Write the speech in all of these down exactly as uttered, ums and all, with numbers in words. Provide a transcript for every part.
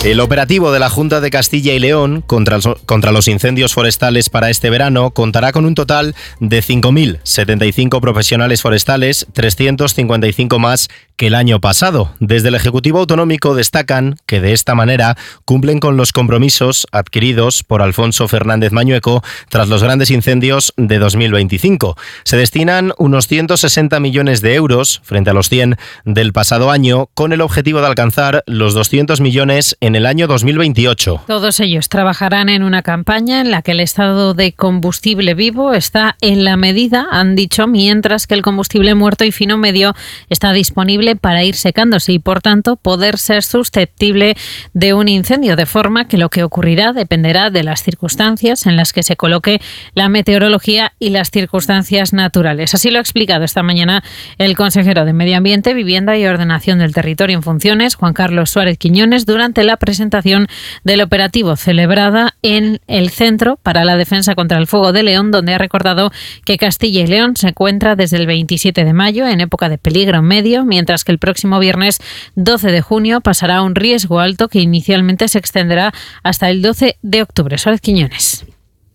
El operativo de la Junta de Castilla y León contra, contra los incendios forestales para este verano contará con un total de cinco mil setenta y cinco profesionales forestales, trescientos cincuenta y cinco más que el año pasado. Desde el Ejecutivo Autonómico destacan que de esta manera cumplen con los compromisos adquiridos por Alfonso Fernández Mañueco tras los grandes incendios de dos mil veinticinco. Se destinan unos ciento sesenta millones de euros frente a los cien del pasado año, con el objetivo de alcanzar los doscientos millones en el año dos mil veintiocho. Todos ellos trabajarán en una campaña en la que el estado de combustible vivo está en la medida, han dicho, mientras que el combustible muerto y fino medio está disponible para ir secándose y, por tanto, poder ser susceptible de un incendio, de forma que lo que ocurrirá dependerá de las circunstancias en las que se coloque la meteorología y las circunstancias naturales. Así lo ha explicado esta mañana el consejero de Medio Ambiente, Vivienda y Ordenación del Territorio en funciones, Juan Carlos Suárez Quiñones, durante la presentación del operativo celebrada en el Centro para la Defensa contra el Fuego de León, donde ha recordado que Castilla y León se encuentra desde el veintisiete de mayo en época de peligro medio, mientras que el próximo viernes doce de junio pasará a un riesgo alto que inicialmente se extenderá hasta el doce de octubre. Suárez Quiñones.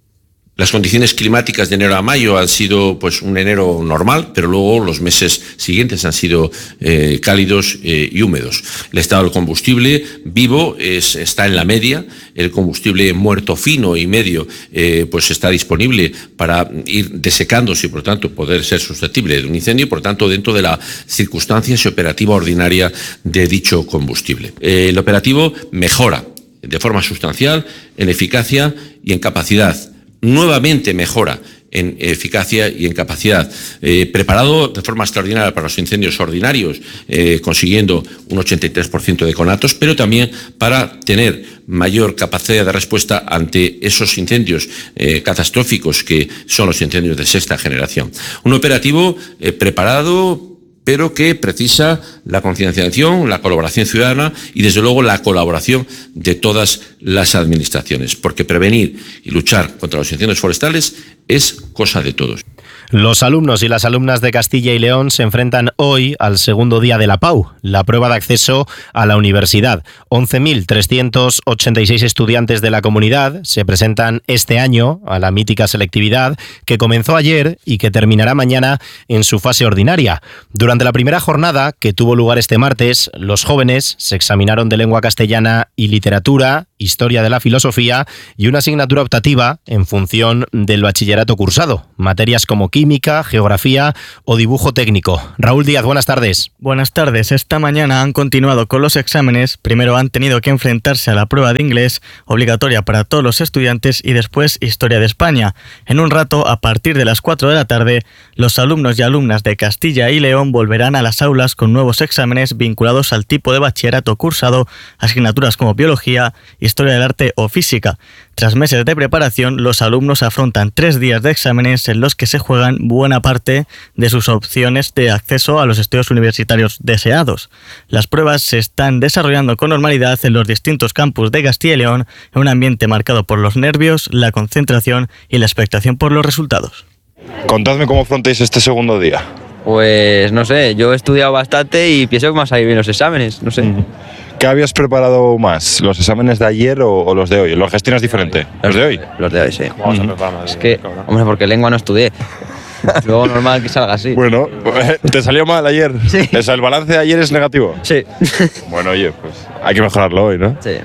Las condiciones climáticas de enero a mayo han sido pues un enero normal, pero luego los meses siguientes han sido eh, cálidos eh, y húmedos. El estado del combustible vivo es, está en la media, el combustible muerto fino y medio eh, pues está disponible para ir desecándose y por tanto poder ser susceptible de un incendio y por tanto dentro de la circunstancias y operativa ordinaria de dicho combustible. Eh, el operativo mejora de forma sustancial en eficacia y en capacidad. Nuevamente mejora en eficacia y en capacidad, eh, preparado de forma extraordinaria para los incendios ordinarios, eh, consiguiendo un ochenta y tres por ciento de conatos, pero también para tener mayor capacidad de respuesta ante esos incendios eh, catastróficos que son los incendios de sexta generación. Un operativo eh, preparado, pero que precisa la concienciación, la colaboración ciudadana y, desde luego, la colaboración de todas las administraciones, porque prevenir y luchar contra los incendios forestales es cosa de todos. Los alumnos y las alumnas de Castilla y León se enfrentan hoy al segundo día de la PAU, la prueba de acceso a la universidad. once mil trescientos ochenta y seis estudiantes de la comunidad se presentan este año a la mítica selectividad que comenzó ayer y que terminará mañana en su fase ordinaria. Durante la primera jornada, que tuvo lugar este martes, los jóvenes se examinaron de lengua castellana y literatura, historia de la filosofía y una asignatura optativa en función del bachillerato cursado, materias como química, geografía o dibujo técnico. Raúl Díaz, buenas tardes. Buenas tardes. Esta mañana han continuado con los exámenes. Primero han tenido que enfrentarse a la prueba de inglés, obligatoria para todos los estudiantes, y después historia de España. En un rato, a partir de las cuatro de la tarde, los alumnos y alumnas de Castilla y León volverán a las aulas con nuevos exámenes vinculados al tipo de bachillerato cursado, asignaturas como biología, historia del arte o física. Tras meses de preparación, los alumnos afrontan tres días de exámenes en los que se juegan buena parte de sus opciones de acceso a los estudios universitarios deseados. Las pruebas se están desarrollando con normalidad en los distintos campus de Castilla y León, en un ambiente marcado por los nervios, la concentración y la expectación por los resultados. Contadme cómo afrontáis este segundo día. Pues no sé, yo he estudiado bastante y pienso que me van a salir bien los exámenes, no sé. Mm. ¿Qué habías preparado más? ¿Los exámenes de ayer o, o los de hoy? ¿Los gestionas diferente? ¿Los de hoy? Los de hoy, sí. Mm. Es que, hombre, porque lengua no estudié. Luego normal que salga así. Bueno, ¿te salió mal ayer? Sí. O sea, ¿el balance de ayer es negativo? Sí. Bueno, oye, pues hay que mejorarlo hoy, ¿no? Sí.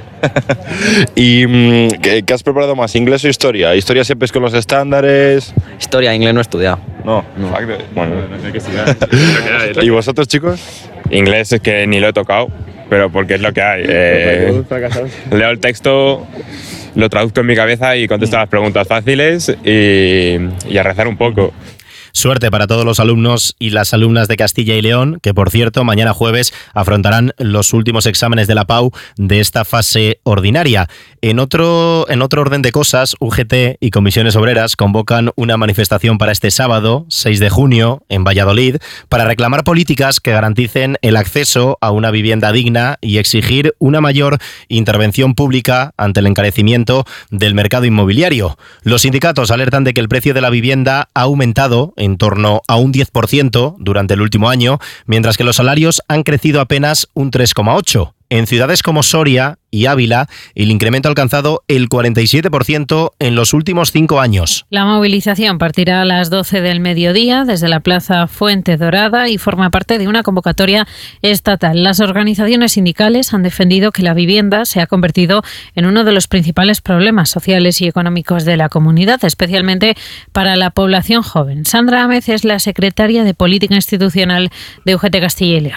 ¿Y ¿qué, qué has preparado más? ¿Inglés o historia? ¿Historia siempre es con los estándares? Historia, inglés no he estudiado. No, no. Bueno, no sé qué estudiar. ¿Y vosotros, chicos? Inglés es que ni lo he tocado, pero porque es lo que hay. Eh, leo el texto, lo traduzco en mi cabeza y contesto las preguntas fáciles y, y a rezar un poco. Suerte para todos los alumnos y las alumnas de Castilla y León, que por cierto mañana jueves afrontarán los últimos exámenes de la PAU de esta fase ordinaria. En otro, en otro orden de cosas, U G T y Comisiones Obreras convocan una manifestación para este sábado, seis de junio, en Valladolid, para reclamar políticas que garanticen el acceso a una vivienda digna y exigir una mayor intervención pública ante el encarecimiento del mercado inmobiliario. Los sindicatos alertan de que el precio de la vivienda ha aumentado en torno a un diez por ciento durante el último año, mientras que los salarios han crecido apenas un tres coma ocho por ciento. En ciudades como Soria y Ávila, el incremento ha alcanzado el cuarenta y siete por ciento en los últimos cinco años. La movilización partirá a las doce del mediodía desde la Plaza Fuente Dorada y forma parte de una convocatoria estatal. Las organizaciones sindicales han defendido que la vivienda se ha convertido en uno de los principales problemas sociales y económicos de la comunidad, especialmente para la población joven. Sandra Ámez es la secretaria de Política Institucional de U G T Castilla y León.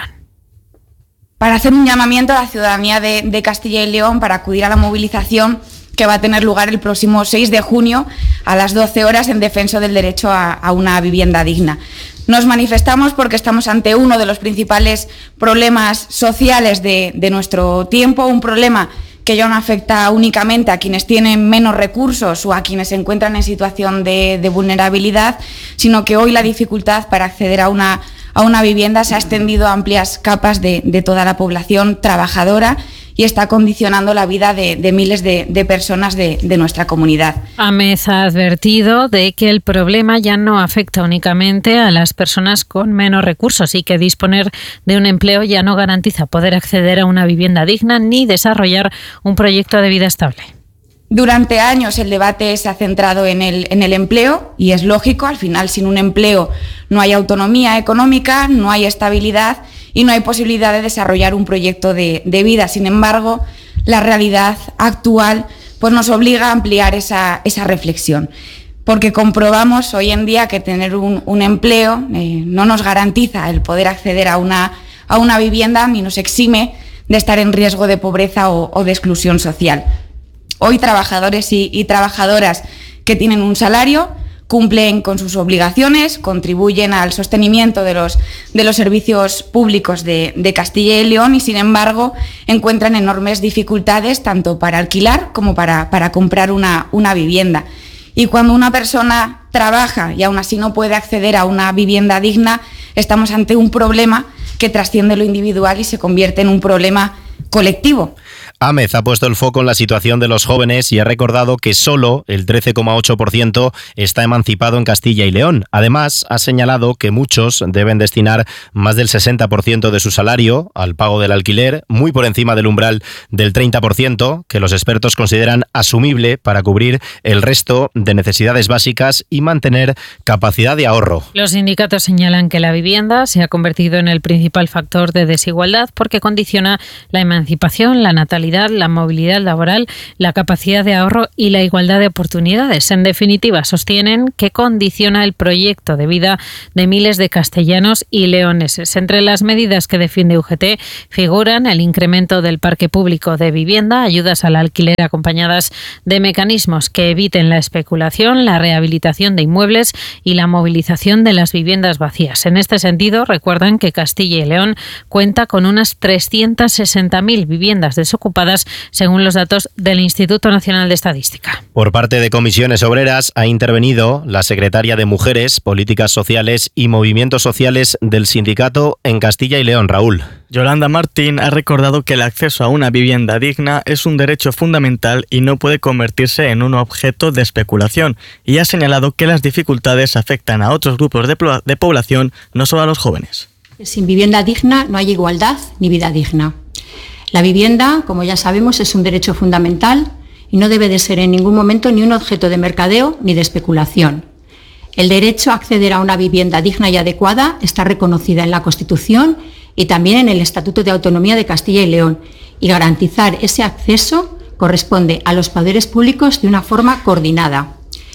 Para hacer un llamamiento a la ciudadanía de, de Castilla y León para acudir a la movilización que va a tener lugar el próximo seis de junio a las doce horas en defensa del derecho a, a una vivienda digna. Nos manifestamos porque estamos ante uno de los principales problemas sociales de, de nuestro tiempo, un problema que ya no afecta únicamente a quienes tienen menos recursos o a quienes se encuentran en situación de, de vulnerabilidad, sino que hoy la dificultad para acceder a una a una vivienda se ha extendido a amplias capas de, de toda la población trabajadora y está condicionando la vida de, de miles de, de personas de, de nuestra comunidad. Ámez ha advertido de que el problema ya no afecta únicamente a las personas con menos recursos y que disponer de un empleo ya no garantiza poder acceder a una vivienda digna ni desarrollar un proyecto de vida estable. Durante años el debate se ha centrado en el, en el empleo y es lógico, al final sin un empleo no hay autonomía económica, no hay estabilidad y no hay posibilidad de desarrollar un proyecto de, de vida. Sin embargo, la realidad actual pues, nos obliga a ampliar esa, esa reflexión, porque comprobamos hoy en día que tener un, un empleo eh, no nos garantiza el poder acceder a una, a una vivienda ni nos exime de estar en riesgo de pobreza o, o de exclusión social. Hoy trabajadores y, y trabajadoras que tienen un salario cumplen con sus obligaciones, contribuyen al sostenimiento de los, de los servicios públicos de, de Castilla y León y, sin embargo, encuentran enormes dificultades tanto para alquilar como para, para comprar una, una vivienda. Y cuando una persona trabaja y aún así no puede acceder a una vivienda digna, estamos ante un problema que trasciende lo individual y se convierte en un problema colectivo. Ámez ha puesto el foco en la situación de los jóvenes y ha recordado que solo el trece coma ocho por ciento está emancipado en Castilla y León. Además, ha señalado que muchos deben destinar más del sesenta por ciento de su salario al pago del alquiler, muy por encima del umbral del treinta por ciento, que los expertos consideran asumible para cubrir el resto de necesidades básicas y mantener capacidad de ahorro. Los sindicatos señalan que la vivienda se ha convertido en el principal factor de desigualdad porque condiciona la emancipación, la natalidad, la movilidad laboral, la capacidad de ahorro y la igualdad de oportunidades. En definitiva, sostienen que condiciona el proyecto de vida de miles de castellanos y leoneses. Entre las medidas que defiende U G T figuran el incremento del parque público de vivienda, ayudas al alquiler acompañadas de mecanismos que eviten la especulación, la rehabilitación de inmuebles y la movilización de las viviendas vacías. En este sentido, recuerdan que Castilla y León cuenta con unas trescientas sesenta mil viviendas desocupadas según los datos del Instituto Nacional de Estadística. Por parte de Comisiones Obreras ha intervenido la secretaria de Mujeres, Políticas Sociales y Movimientos Sociales del sindicato en Castilla y León, Raúl. Yolanda Martín ha recordado que el acceso a una vivienda digna es un derecho fundamental y no puede convertirse en un objeto de especulación, y ha señalado que las dificultades afectan a otros grupos de, de población, no solo a los jóvenes. Sin vivienda digna no hay igualdad ni vida digna. La vivienda, como ya sabemos, es un derecho fundamental y no debe de ser en ningún momento ni un objeto de mercadeo ni de especulación. El derecho a acceder a una vivienda digna y adecuada está reconocida en la Constitución y también en el Estatuto de Autonomía de Castilla y León, y garantizar ese acceso corresponde a los poderes públicos de una forma coordinada.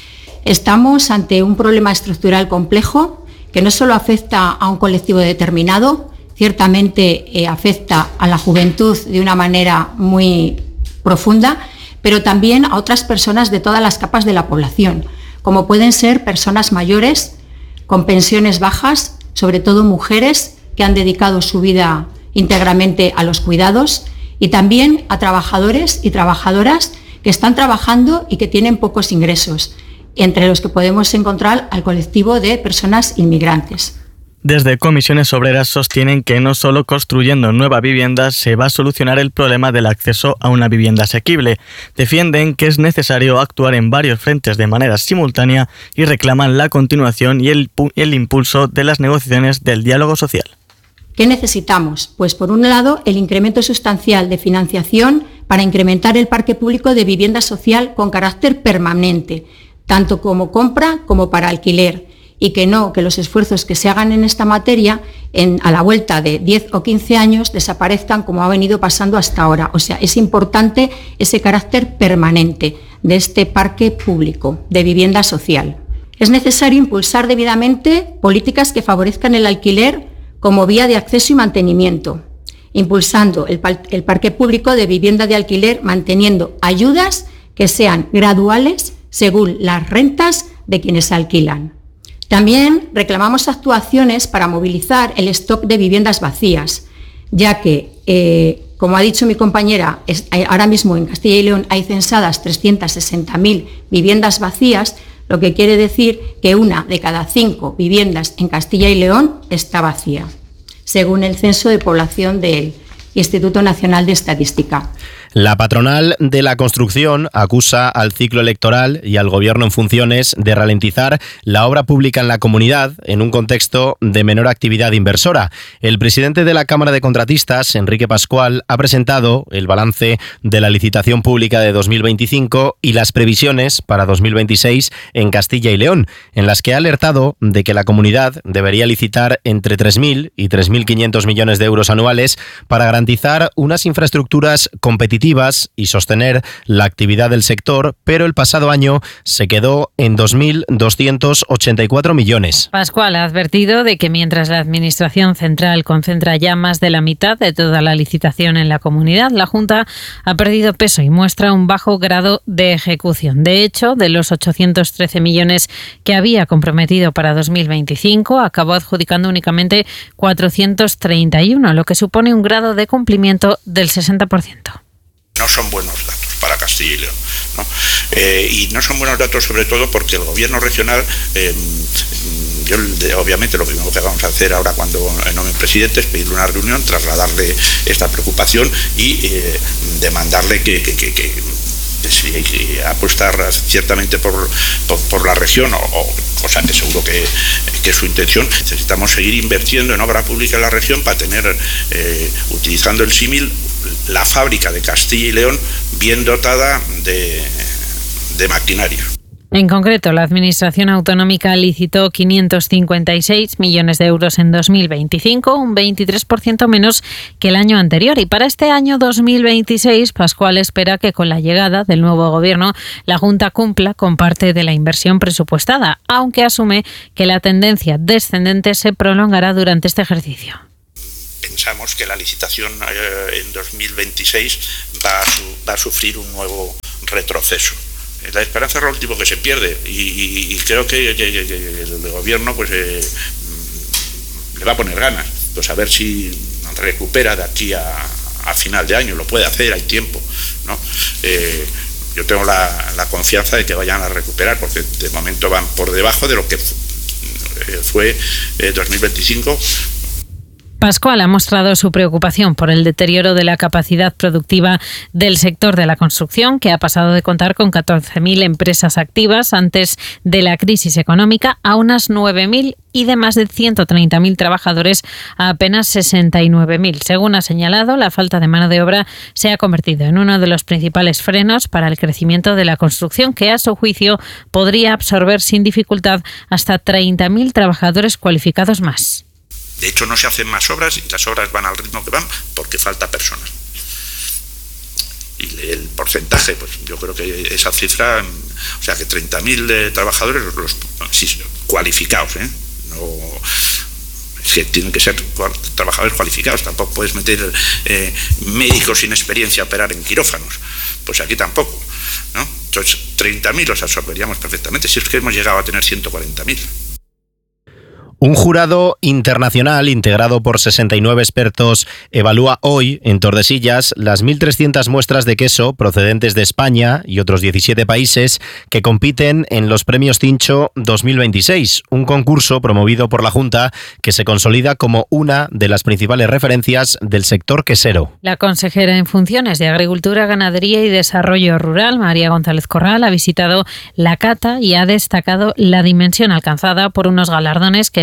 Estamos ante un problema estructural complejo que no solo afecta a un colectivo determinado, ciertamente eh, afecta a la juventud de una manera muy profunda, pero también a otras personas de todas las capas de la población, como pueden ser personas mayores con pensiones bajas, sobre todo mujeres que han dedicado su vida íntegramente a los cuidados, y también a trabajadores y trabajadoras que están trabajando y que tienen pocos ingresos, entre los que podemos encontrar al colectivo de personas inmigrantes. Desde Comisiones Obreras sostienen que no solo construyendo nuevas viviendas se va a solucionar el problema del acceso a una vivienda asequible. Defienden que es necesario actuar en varios frentes de manera simultánea y reclaman la continuación y el, el impulso de las negociaciones del diálogo social. ¿Qué necesitamos? Pues por un lado, el incremento sustancial de financiación para incrementar el parque público de vivienda social con carácter permanente, tanto como compra como para alquiler, y que no, que los esfuerzos que se hagan en esta materia en, a la vuelta de diez o quince años desaparezcan como ha venido pasando hasta ahora. O sea, es importante ese carácter permanente de este parque público de vivienda social. Es necesario impulsar debidamente políticas que favorezcan el alquiler como vía de acceso y mantenimiento, impulsando el, el parque público de vivienda de alquiler, manteniendo ayudas que sean graduales según las rentas de quienes alquilan. También reclamamos actuaciones para movilizar el stock de viviendas vacías, ya que, eh, como ha dicho mi compañera, es, ahora mismo en Castilla y León hay censadas trescientas sesenta mil viviendas vacías, lo que quiere decir que una de cada cinco viviendas en Castilla y León está vacía, según el Censo de Población del Instituto Nacional de Estadística. La patronal de la construcción acusa al ciclo electoral y al gobierno en funciones de ralentizar la obra pública en la comunidad en un contexto de menor actividad inversora. El presidente de la Cámara de Contratistas, Enrique Pascual, ha presentado el balance de la licitación pública de dos mil veinticinco y las previsiones para dos mil veintiséis en Castilla y León, en las que ha alertado de que la comunidad debería licitar entre tres mil y tres mil quinientos millones de euros anuales para garantizar unas infraestructuras competitivas y sostener la actividad del sector, pero el pasado año se quedó en dos mil doscientos ochenta y cuatro millones. Pascual ha advertido de que mientras la Administración Central concentra ya más de la mitad de toda la licitación en la comunidad, la Junta ha perdido peso y muestra un bajo grado de ejecución. De hecho, de los ochocientos trece millones que había comprometido para dos mil veinticinco, acabó adjudicando únicamente cuatrocientos treinta y uno, lo que supone un grado de cumplimiento del sesenta por ciento. No son buenos datos para Castilla y León, ¿no? Eh, y no son buenos datos sobre todo porque el gobierno regional, eh, yo de, obviamente lo primero que vamos a hacer ahora cuando nombre presidente es pedirle una reunión, trasladarle esta preocupación y eh, demandarle que, que, que, que Sí, apostar ciertamente por, por, por la región, o, o cosa que seguro que, que es su intención. Necesitamos seguir invirtiendo en obra pública en la región para tener, eh, utilizando el símil, la fábrica de Castilla y León bien dotada de, de maquinaria. En concreto, la Administración Autonómica licitó quinientos cincuenta y seis millones de euros en dos mil veinticinco, un veintitrés por ciento menos que el año anterior. Y para este año dos mil veintiséis, Pascual espera que con la llegada del nuevo gobierno la Junta cumpla con parte de la inversión presupuestada, aunque asume que la tendencia descendente se prolongará durante este ejercicio. Pensamos que la licitación eh, en dos mil veintiséis va a, su, va a sufrir un nuevo retroceso. La esperanza es lo último que se pierde y, y, y creo que, que, que el gobierno pues eh, le va a poner ganas, pues a ver si recupera de aquí a, a final de año. Lo puede hacer, hay tiempo, ¿no? Eh, yo tengo la, la confianza de que vayan a recuperar, porque de momento van por debajo de lo que fue eh, dos mil veinticinco. Pascual ha mostrado su preocupación por el deterioro de la capacidad productiva del sector de la construcción, que ha pasado de contar con catorce mil empresas activas antes de la crisis económica a unas nueve mil y de más de ciento treinta mil trabajadores a apenas sesenta y nueve mil. Según ha señalado, la falta de mano de obra se ha convertido en uno de los principales frenos para el crecimiento de la construcción, que a su juicio podría absorber sin dificultad hasta treinta mil trabajadores cualificados más. De hecho, no se hacen más obras y las obras van al ritmo que van porque falta personas. Y el porcentaje, pues yo creo que esa cifra, o sea que treinta mil eh, trabajadores los, sí, cualificados, ¿eh? No, es que tienen que ser trabajadores cualificados, tampoco puedes meter eh, médicos sin experiencia a operar en quirófanos, pues aquí tampoco, ¿no? Entonces, treinta mil los absorberíamos perfectamente, si es que hemos llegado a tener ciento cuarenta mil. Un jurado internacional integrado por sesenta y nueve expertos evalúa hoy en Tordesillas las mil trescientas muestras de queso procedentes de España y otros diecisiete países que compiten en los Premios Cincho dos mil veintiséis, un concurso promovido por la Junta que se consolida como una de las principales referencias del sector quesero. La consejera en funciones de Agricultura, Ganadería y Desarrollo Rural, María González Corral, ha visitado la cata y ha destacado la dimensión alcanzada por unos galardones que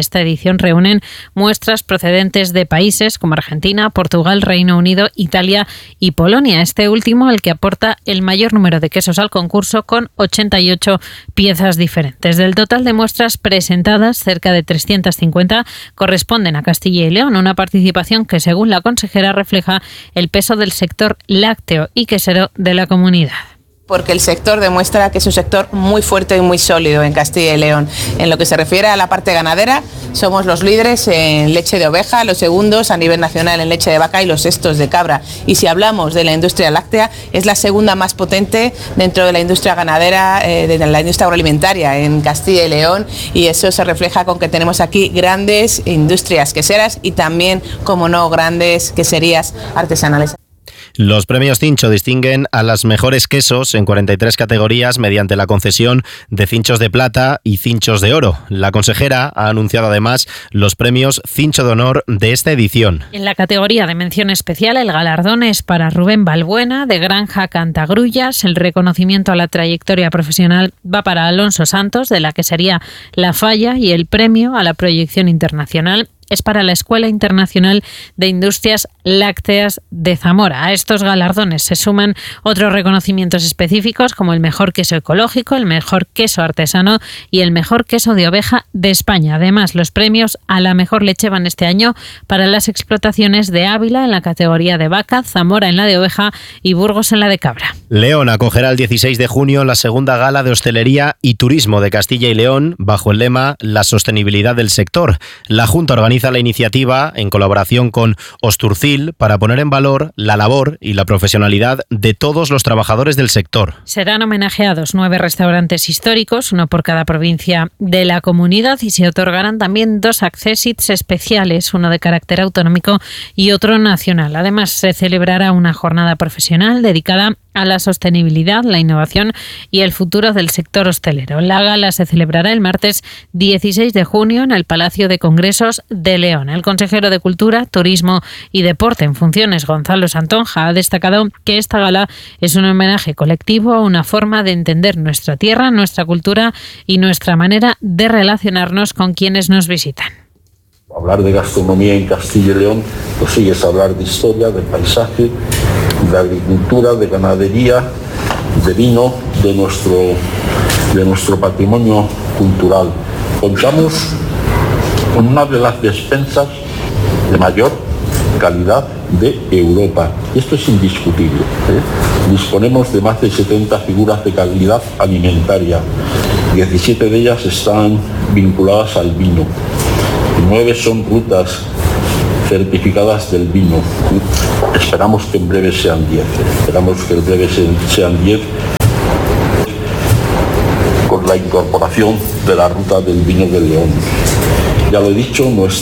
esta edición reúnen muestras procedentes de países como Argentina, Portugal, Reino Unido, Italia y Polonia. Este último el que aporta el mayor número de quesos al concurso, con ochenta y ocho piezas diferentes. Del total de muestras presentadas, cerca de trescientas cincuenta corresponden a Castilla y León, una participación que, según la consejera, refleja el peso del sector lácteo y quesero de la comunidad. Porque el sector demuestra que es un sector muy fuerte y muy sólido en Castilla y León. En lo que se refiere a la parte ganadera, somos los líderes en leche de oveja, los segundos a nivel nacional en leche de vaca y los sextos de cabra. Y si hablamos de la industria láctea, es la segunda más potente dentro de la industria ganadera, eh, de la industria agroalimentaria en Castilla y León, y eso se refleja con que tenemos aquí grandes industrias queseras y también, como no, grandes queserías artesanales. Los premios Cincho distinguen a las mejores quesos en cuarenta y tres categorías mediante la concesión de cinchos de plata y cinchos de oro. La consejera ha anunciado además los premios Cincho de Honor de esta edición. En la categoría de mención especial, el galardón es para Rubén Balbuena, de Granja Cantagrullas. El reconocimiento a la trayectoria profesional va para Alonso Santos, de la quesería La Falla, y el premio a la proyección internacional es para la Escuela Internacional de Industrias Lácteas de Zamora. A estos galardones se suman otros reconocimientos específicos, como el mejor queso ecológico, el mejor queso artesano y el mejor queso de oveja de España. Además, los premios a la mejor leche van este año para las explotaciones de Ávila en la categoría de vaca, Zamora en la de oveja y Burgos en la de cabra. León acogerá el dieciséis de junio la segunda gala de hostelería y turismo de Castilla y León, bajo el lema La sostenibilidad del sector. La Junta organiza la iniciativa en colaboración con Osturcil para poner en valor la labor y la profesionalidad de todos los trabajadores del sector. Serán homenajeados nueve restaurantes históricos, uno por cada provincia de la comunidad, y se otorgarán también dos accessits especiales, uno de carácter autonómico y otro nacional. Además, se celebrará una jornada profesional dedicada a la sostenibilidad, la innovación y el futuro del sector hostelero. La gala se celebrará el martes dieciséis de junio en el Palacio de Congresos de León. El consejero de Cultura, Turismo y Deporte en funciones, Gonzalo Santonja, ha destacado que esta gala es un homenaje colectivo a una forma de entender nuestra tierra, nuestra cultura y nuestra manera de relacionarnos con quienes nos visitan. Hablar de gastronomía en Castilla y León, pues sí, es hablar de historia, de paisaje, de agricultura, de ganadería, de vino, de nuestro, de nuestro patrimonio cultural. Contamos con una de las despensas de mayor calidad de Europa. Esto es indiscutible, ¿eh? Disponemos de más de setenta figuras de calidad alimentaria. diecisiete de ellas están vinculadas al vino. Nueve son rutas certificadas del vino. Esperamos que en breve sean diez. Esperamos que en breve sean diez con la incorporación de la ruta del vino de León. Ya lo he dicho, nuestra